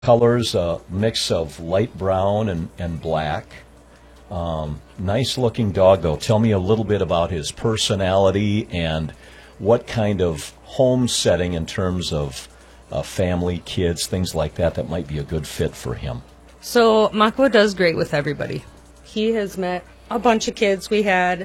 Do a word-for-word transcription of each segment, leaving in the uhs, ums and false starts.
Colors, a mix of light brown and, and black. Um, nice looking dog, though. Tell me a little bit about his personality and what kind of home setting in terms of uh, family, kids, things like that, that might be a good fit for him. So Makwa does great with everybody. He has met a bunch of kids. We had,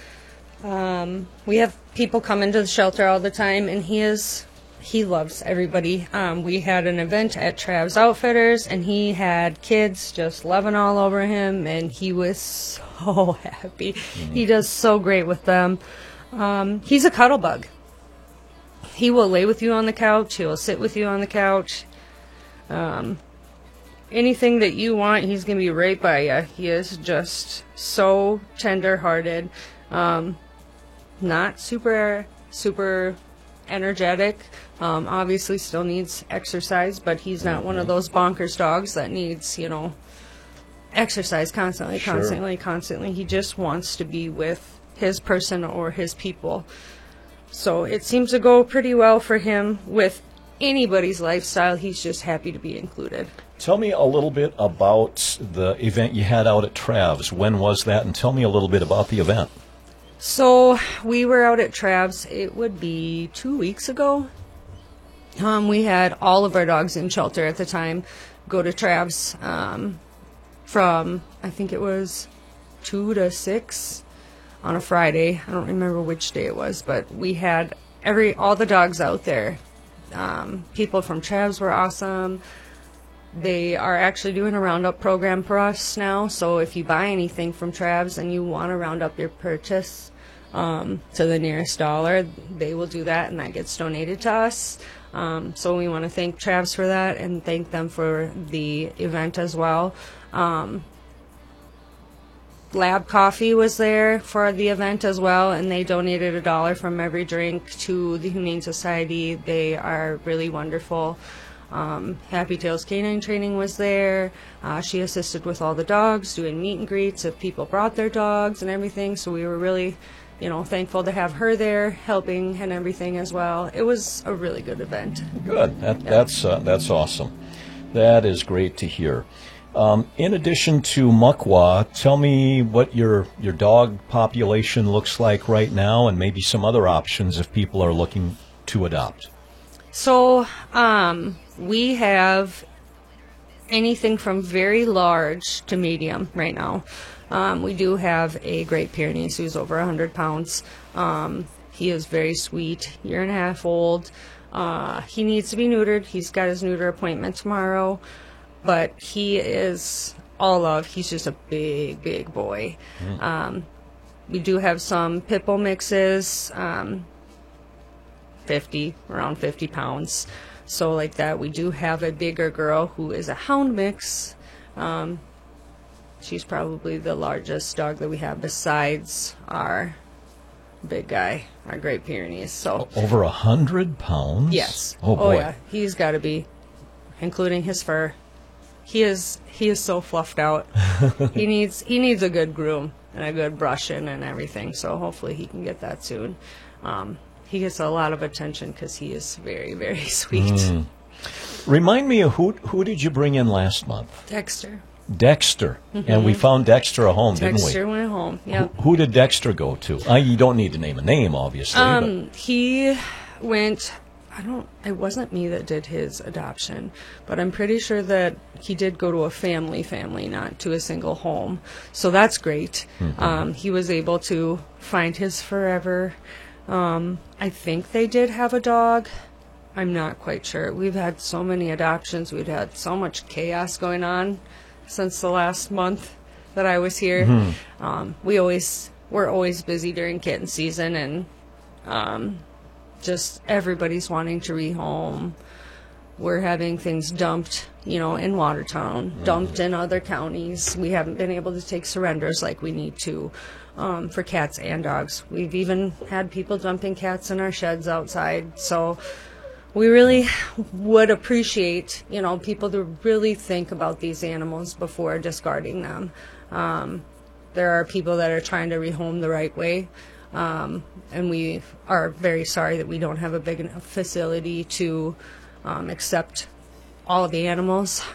um, we have people come into the shelter all the time, and he is... He loves everybody. Um, we had an event at Trav's Outfitters, and he had kids just loving all over him, and he was so happy. Mm-hmm. He does so great with them. Um, he's a cuddle bug. He will lay with you on the couch. He will sit with you on the couch. Um, anything that you want, he's going to be right by you. He is just so tender-hearted. Um, not super, super... energetic. Um, obviously still needs exercise, but he's not one of those bonkers dogs that needs, you know, exercise constantly, Sure. constantly, constantly. He just wants to be with his person or his people. So it seems to go pretty well for him with anybody's lifestyle. He's just happy to be included. Tell me a little bit about the event you had out at Trav's. When was that? And tell me a little bit about the event. So we were out at Trav's, it would be two weeks ago. Um, we had all of our dogs in shelter at the time go to Trav's um, from, I think it was two to six on a Friday. I don't remember which day it was, but we had every all the dogs out there. Um, people from Trav's were awesome. They are actually doing a roundup program for us now, so if you buy anything from Trav's and you want to round up your purchase um, to the nearest dollar, they will do that, and that gets donated to us. Um, so we want to thank Trav's for that and thank them for the event as well. Um, Lab Coffee was there for the event as well, and they donated a dollar from every drink to the Humane Society. They are really wonderful. Um, Happy Tails Canine Training was there. Uh, she assisted with all the dogs, doing meet and greets if people brought their dogs and everything. So we were really, you know, thankful to have her there helping and everything as well. It was a really good event. Good. That, Yeah. That's uh, that's awesome. That is great to hear. Um, in addition to Makwa, tell me what your your dog population looks like right now, and maybe some other options if people are looking to adopt. So, um, we have anything from very large to medium right now. Um, we do have a Great Pyrenees who's over one hundred pounds. Um, he is very sweet, year and a half old. Uh, he needs to be neutered. He's got his neuter appointment tomorrow, but he is all love. He's just a big, big boy. Mm. Um, we do have some pit bull mixes. Um, fifty, around fifty pounds. So like that, we do have a bigger girl who is a hound mix. Um, she's probably the largest dog that we have besides our big guy, our Great Pyrenees. So over a hundred pounds? Yes. Oh boy. Oh yeah, he's got to be, including his fur. He is he is so fluffed out. he needs he needs a good groom and a good brushing and everything. So hopefully he can get that soon. Um, He gets a lot of attention because he is very, very sweet. Mm. Remind me, of who who did you bring in last month? Dexter. Dexter. Mm-hmm. And we found Dexter a home, Dexter didn't we? Dexter went home, yeah. Who, who did Dexter go to? Uh, you don't need to name a name, obviously. Um, but. He went, I don't, it wasn't me that did his adoption, but I'm pretty sure that he did go to a family family, not to a single home. So that's great. Mm-hmm. Um, he was able to find his forever. Um, I think they did have a dog. I'm not quite sure. We've had so many adoptions. We've had so much chaos going on since the last month that I was here. Mm-hmm. Um, we always, we're always busy during kitten season, and um, just everybody's wanting to rehome. We're having things dumped, you know, in Watertown, mm-hmm. dumped in other counties. We haven't been able to take surrenders like we need to. Um, for cats and dogs. We've even had people dumping cats in our sheds outside. So we really would appreciate, you know, people to really think about these animals before discarding them. Um, there are people that are trying to rehome the right way. Um, and we are very sorry that we don't have a big enough facility to um, accept all of the animals.